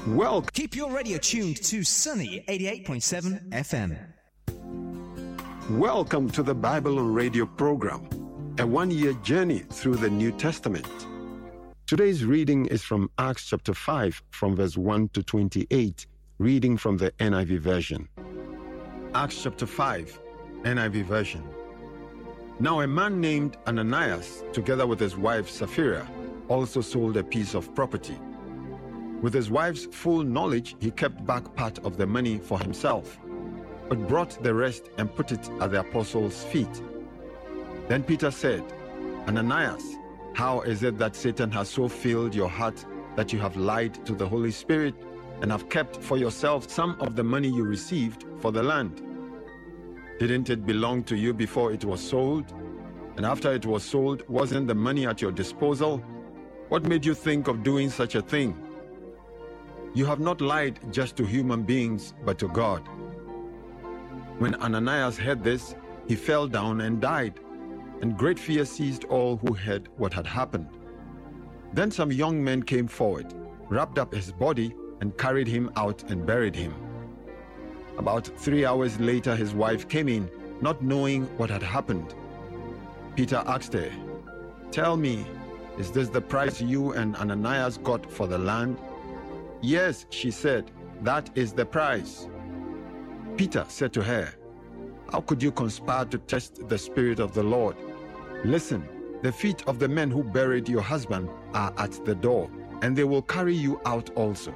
Well, keep your radio tuned to Sunny 88.7 FM. Welcome to the Bible on Radio program, a one-year journey through the New Testament. Today's reading is from Acts chapter 5, from verse 1 to 28, reading from the NIV version. Acts chapter 5, NIV version. Now a man named Ananias, together with his wife Sapphira, also sold a piece of property. With his wife's full knowledge, he kept back part of the money for himself, but brought the rest and put it at the apostles' feet. Then Peter said, Ananias, how is it that Satan has so filled your heart that you have lied to the Holy Spirit and have kept for yourself some of the money you received for the land? Didn't it belong to you before it was sold? And after it was sold, wasn't the money at your disposal? What made you think of doing such a thing? You have not lied just to human beings, but to God. When Ananias heard this, he fell down and died, and great fear seized all who heard what had happened. Then some young men came forward, wrapped up his body, and carried him out and buried him. About 3 hours later, his wife came in, not knowing what had happened. Peter asked her, Tell me, is this the price you and Ananias got for the land? Yes, she said, that is the price. Peter said to her, How could you conspire to test the Spirit of the Lord? Listen, the feet of the men who buried your husband are at the door, and they will carry you out also.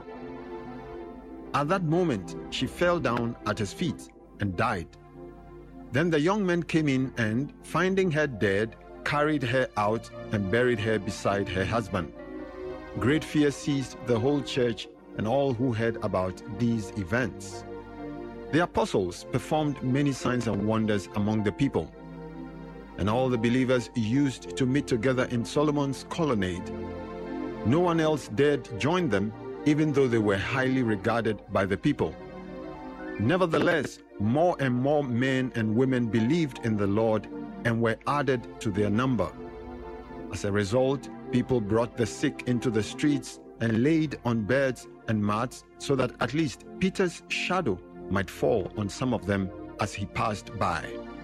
At that moment, she fell down at his feet and died. Then the young men came in and, finding her dead, carried her out and buried her beside her husband. Great fear seized the whole church and all who heard about these events. The apostles performed many signs and wonders among the people, and all the believers used to meet together in Solomon's colonnade. No one else dared join them, even though they were highly regarded by the people. Nevertheless, more and more men and women believed in the Lord and were added to their number. As a result, people brought the sick into the streets and laid on beds and mats so that at least Peter's shadow might fall on some of them as he passed by.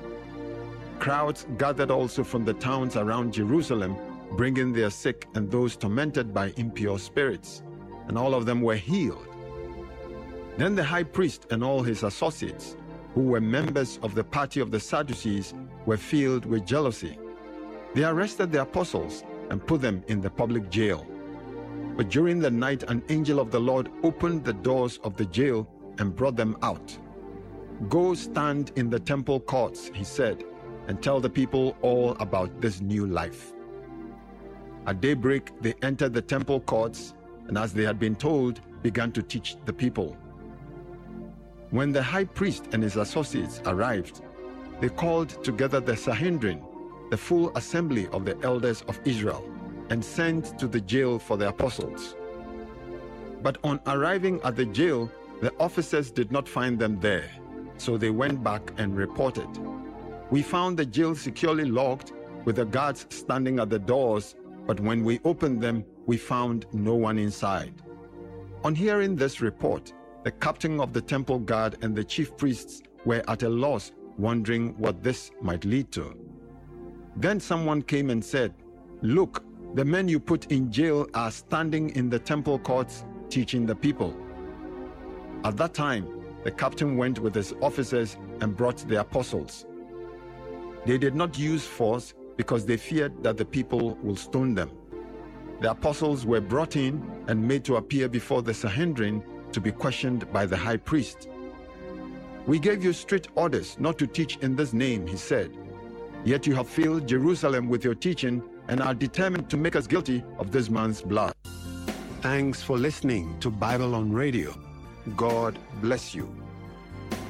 Crowds gathered also from the towns around Jerusalem, bringing their sick and those tormented by impure spirits, and all of them were healed. Then the high priest and all his associates, who were members of the party of the Sadducees, were filled with jealousy. They arrested the apostles and put them in the public jail. But during the night, an angel of the Lord opened the doors of the jail and brought them out. Go stand in the temple courts, he said, and tell the people all about this new life. At daybreak, they entered the temple courts, and as they had been told, began to teach the people. When the high priest and his associates arrived, they called together the Sanhedrin, the full assembly of the elders of Israel, and sent to the jail for the apostles. But on arriving at the jail, the officers did not find them there, so they went back and reported. We found the jail securely locked, with the guards standing at the doors, but when we opened them, we found no one inside. On hearing this report, the captain of the temple guard and the chief priests were at a loss, wondering what this might lead to. Then someone came and said, Look, the men you put in jail are standing in the temple courts teaching the people. At that time, the captain went with his officers and brought the apostles. They did not use force because they feared that the people will stone them. The apostles were brought in and made to appear before the Sanhedrin to be questioned by the high priest. We gave you strict orders not to teach in this name, he said. Yet you have filled Jerusalem with your teaching and are determined to make us guilty of this man's blood. Thanks for listening to Bible on Radio. God bless you.